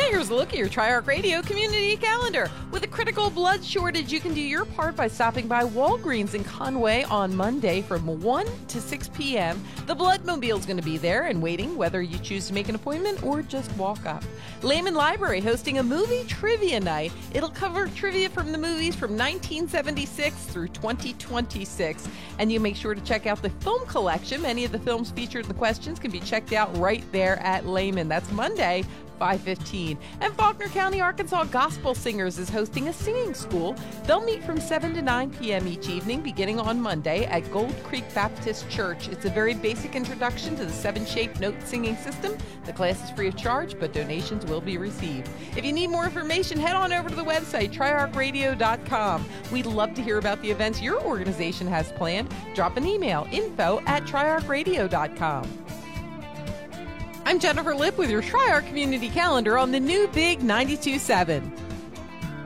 here's a look at your Triarch Radio community calendar. With a critical blood shortage, you can do your part by stopping by Walgreens in Conway on Monday from 1 to 6 p.m. The Bloodmobile is going to be there and waiting, whether you choose to make an appointment or just walk up. Lehman Library hosting a movie trivia night. It'll cover trivia from the movies from 1976 through 2026. And you make sure to check out the film collection. Many of the films featured in the questions can be checked out right there at Lehman. That's Monday, 5:15. And Faulkner County, Arkansas Gospel Singers is hosting a singing school. They'll meet from 7 to 9 p.m. each evening, beginning on Monday at Gold Creek Baptist Church. It's a very basic introduction to the 7-shape note singing system. The class is free of charge, but donations will be received. If you need more information, head on over to the website, triarchradio.com. We'd love to hear about the events your organization has planned. Drop an email, info@triarchradio.com. I'm Jennifer Lipp with your Triarch Community Calendar on the new Big 92.7.